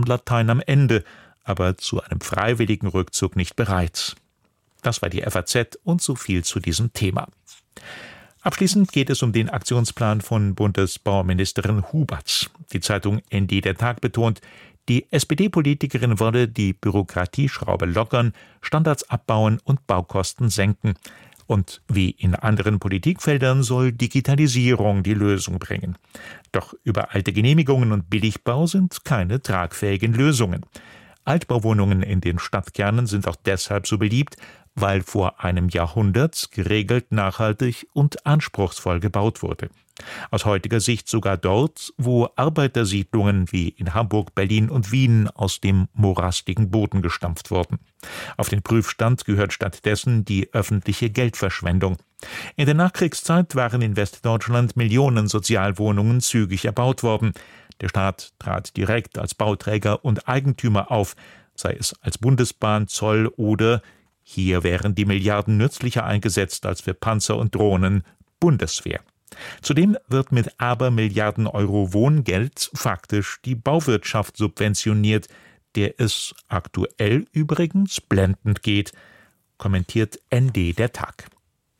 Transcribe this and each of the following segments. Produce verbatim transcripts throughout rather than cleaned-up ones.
Latein am Ende, aber zu einem freiwilligen Rückzug nicht bereit. Das war die F A Z und so viel zu diesem Thema. Abschließend geht es um den Aktionsplan von Bundesbauministerin Huberts. Die Zeitung N D Der Tag betont, die S P D-Politikerin wolle die Bürokratieschraube lockern, Standards abbauen und Baukosten senken. Und wie in anderen Politikfeldern soll Digitalisierung die Lösung bringen. Doch übereilte Genehmigungen und Billigbau sind keine tragfähigen Lösungen. Altbauwohnungen in den Stadtkernen sind auch deshalb so beliebt, weil vor einem Jahrhundert geregelt, nachhaltig und anspruchsvoll gebaut wurde. Aus heutiger Sicht sogar dort, wo Arbeitersiedlungen wie in Hamburg, Berlin und Wien aus dem morastigen Boden gestampft wurden. Auf den Prüfstand gehört stattdessen die öffentliche Geldverschwendung. In der Nachkriegszeit waren in Westdeutschland Millionen Sozialwohnungen zügig erbaut worden. Der Staat trat direkt als Bauträger und Eigentümer auf, sei es als Bundesbahn, Zoll oder, hier wären die Milliarden nützlicher eingesetzt als für Panzer und Drohnen, Bundeswehr. Zudem wird mit Abermilliarden Euro Wohngeld faktisch die Bauwirtschaft subventioniert, der es aktuell übrigens blendend geht, kommentiert N D Der Tag.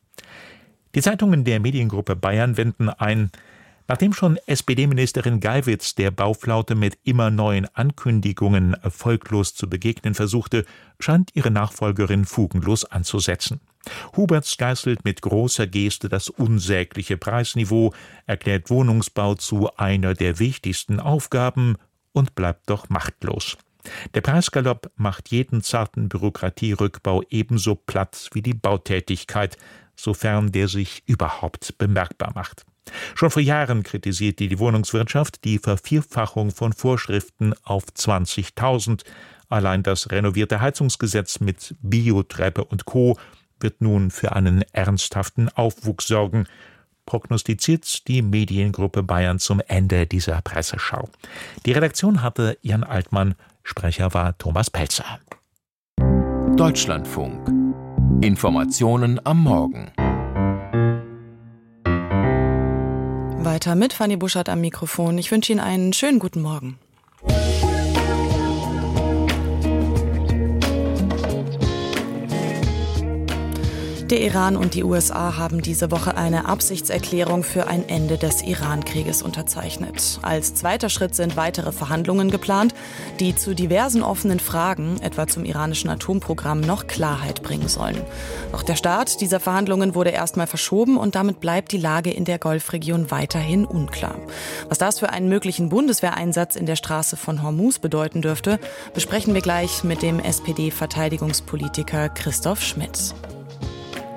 Die Zeitungen der Mediengruppe Bayern wenden ein, nachdem schon S P D-Ministerin Geiwitz der Bauflaute mit immer neuen Ankündigungen erfolglos zu begegnen versuchte, scheint ihre Nachfolgerin fugenlos anzusetzen. Huberts geißelt mit großer Geste das unsägliche Preisniveau, erklärt Wohnungsbau zu einer der wichtigsten Aufgaben und bleibt doch machtlos. Der Preisgalopp macht jeden zarten Bürokratierückbau ebenso platt wie die Bautätigkeit, sofern der sich überhaupt bemerkbar macht. Schon vor Jahren kritisierte die Wohnungswirtschaft die Vervierfachung von Vorschriften auf zwanzigtausend. Allein das renovierte Heizungsgesetz mit Biotreppe und Co. wird nun für einen ernsthaften Aufwuchs sorgen, prognostiziert die Mediengruppe Bayern zum Ende dieser Presseschau. Die Redaktion hatte Jan Altmann, Sprecher war Thomas Pelzer. Deutschlandfunk. Informationen am Morgen. Weiter mit Fanny Buschert am Mikrofon. Ich wünsche Ihnen einen schönen guten Morgen. Der Iran und die U S A haben diese Woche eine Absichtserklärung für ein Ende des Iran-Krieges unterzeichnet. Als zweiter Schritt sind weitere Verhandlungen geplant, die zu diversen offenen Fragen, etwa zum iranischen Atomprogramm, noch Klarheit bringen sollen. Doch der Start dieser Verhandlungen wurde erstmal verschoben und damit bleibt die Lage in der Golfregion weiterhin unklar. Was das für einen möglichen Bundeswehreinsatz in der Straße von Hormuz bedeuten dürfte, besprechen wir gleich mit dem S P D-Verteidigungspolitiker Christoph Schmidt.